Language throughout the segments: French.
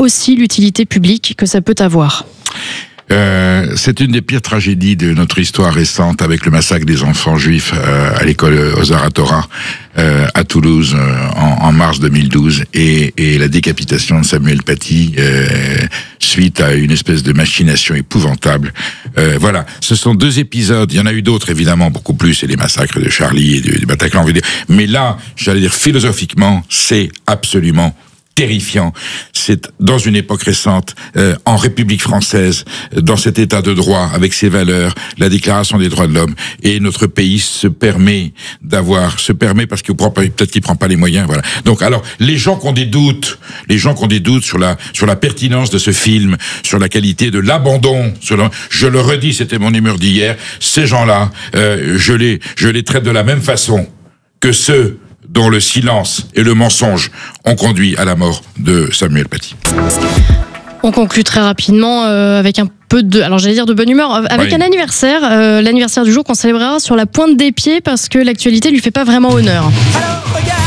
aussi l'utilité publique que ça peut avoir. C'est une des pires tragédies de notre histoire récente, avec le massacre des enfants juifs à l'école Ozar HaTorah à Toulouse en mars 2012 et la décapitation de Samuel Paty suite à une espèce de machination épouvantable. Voilà, ce sont deux épisodes. Il y en a eu d'autres évidemment, beaucoup plus, et les massacres de Charlie et du Bataclan. Mais là, j'allais dire philosophiquement, c'est absolument terrifiant. C'est dans une époque récente, en République française, dans cet état de droit, avec ses valeurs, la Déclaration des droits de l'homme, et notre pays se permet parce que peut-être qu'il prend pas les moyens, voilà. Donc, alors, les gens qui ont des doutes sur la pertinence de ce film, sur la qualité de l'abandon, je le redis, c'était mon humeur d'hier, ces gens-là, je les traite de la même façon que ceux dont le silence et le mensonge ont conduit à la mort de Samuel Paty. On conclut très rapidement avec un peu de bonne humeur, avec un anniversaire, l'anniversaire du jour qu'on célébrera sur la pointe des pieds parce que l'actualité lui fait pas vraiment honneur. Alors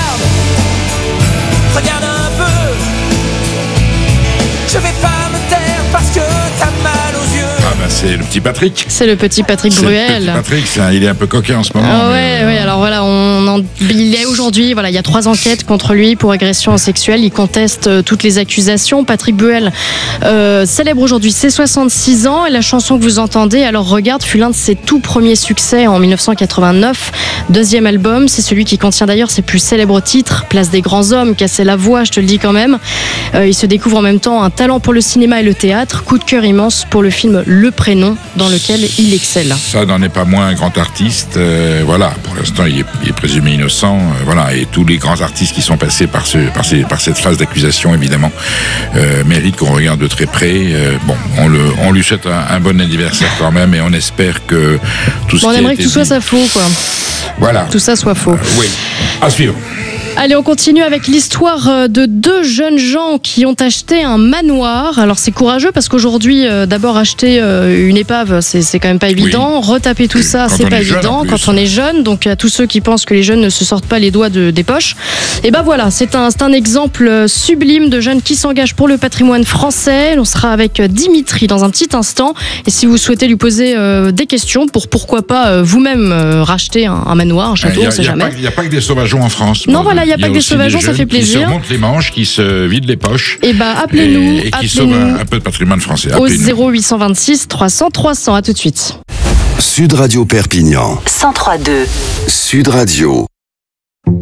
regarde un peu, je vais pas me taire parce que t'as mal aux yeux. Ah ben c'est le petit Patrick. C'est le petit Patrick Bruel. Le petit Patrick, il est un peu coquin en ce moment. Ah ouais, alors voilà, il est aujourd'hui, il y a 3 enquêtes contre lui pour agression sexuelle. Il conteste toutes les accusations. Patrick Bruel célèbre aujourd'hui ses 66 ans et la chanson que vous entendez, Alors regarde, fut l'un de ses tout premiers succès en 1989. 2e album, c'est celui qui contient d'ailleurs ses plus célèbres titres, Place des grands hommes, Casser la voix, je te le dis quand même. Il se découvre en même temps un talent pour le cinéma et le théâtre. Coup de cœur immense pour le film Le Prénom, dans lequel il excelle. Ça n'en est pas moins un grand artiste. Voilà, pour l'instant, il est présumé innocent. Voilà, et tous les grands artistes qui sont passés par cette phase d'accusation, évidemment, méritent qu'on regarde de très près. On lui souhaite un bon anniversaire quand même, et on espère que tout ce qui a été dit... On aimerait que tout soit faux, quoi. Voilà. Tout ça soit faux. Oui, à suivre. Allez, on continue avec l'histoire de 2 jeunes gens qui ont acheté un manoir. Alors c'est courageux parce qu'aujourd'hui, d'abord acheter une épave, c'est quand même pas évident. Oui. Retaper tout ça, c'est pas évident quand on est jeune. Donc à tous ceux qui pensent que les jeunes ne se sortent pas les doigts des poches. Et ben voilà, c'est un exemple sublime de jeunes qui s'engagent pour le patrimoine français. On sera avec Dimitri dans un petit instant. Et si vous souhaitez lui poser des questions pour pourquoi pas vous-même racheter un manoir, un château, on sait jamais. Il n'y a pas que des sauvageons en France. Non, voilà. Il n'y a pas que des sauvageons, ça fait plaisir. Qui se remontent les manches, qui se vident les poches. Et appelez-nous. Et qui sauvent un peu de patrimoine français. Au 0826 300 300. À tout de suite. Sud Radio Perpignan. 103.2. Sud Radio.